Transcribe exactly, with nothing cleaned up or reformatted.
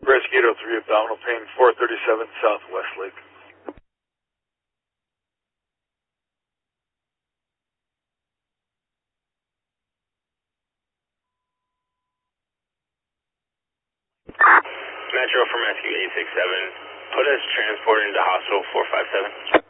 Rescue eight oh three, abdominal pain, four thirty-seven South Westlake. Metro from Rescue eight six seven. Put us transported into hospital four five seven.